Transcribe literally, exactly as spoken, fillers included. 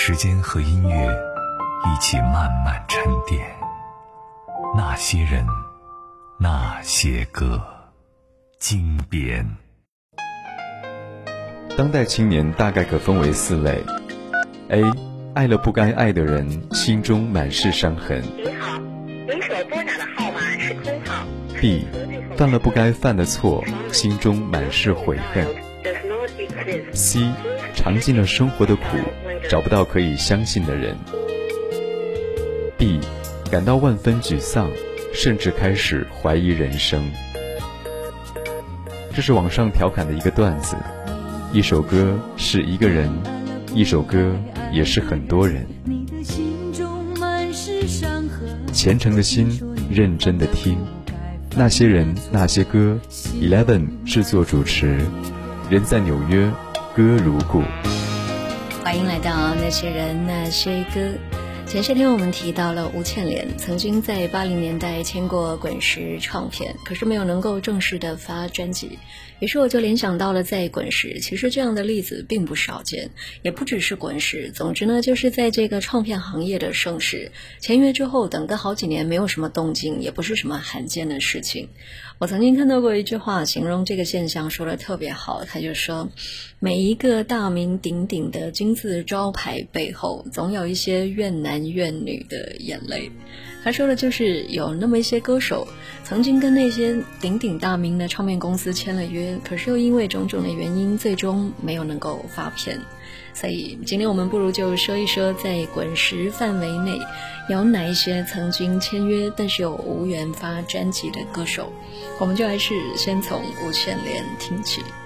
时间和音乐一起慢慢沉淀，那些人，那些歌，经典。 当代青年大概可分为四类。 A. 爱了不该爱的人，心中满是伤痕。 您好，您所拨打的号码是空号。 B. 犯了不该犯的错，心中满是悔恨。 C. 尝尽了生活的苦，找不到可以相信的人。 D. 感到万分沮丧，甚至开始怀疑人生。这是网上调侃的一个段子，一首歌是一个人，一首歌也是很多人。虔诚的心，认真的听，那些人那些歌 Eleven 制作主持，人在纽约，歌如故。 欢迎来到那些人那些歌。前些天我们提到了吴倩莲曾经在八零年代签过滚石唱片，可是没有能够正式的发专辑，于是我就联想到了在滚石，其实这样的例子并不少见，也不只是滚石，总之呢就是在这个唱片行业的盛世，签约之后等个好几年没有什么动静，也不是什么罕见的事情。我曾经看到过一句话形容这个现象说得特别好，他就说每一个大名鼎鼎的金字招牌背后总有一些怨男怨女的眼泪。他说的就是有那么一些歌手曾经跟那些鼎鼎大名的唱片公司签了约，可是又因为种种的原因最终没有能够发片。所以今天我们不如就说一说在滚石范围内有哪一些曾经签约但是又无缘发专辑的歌手。我们就还是先从吴倩莲听起。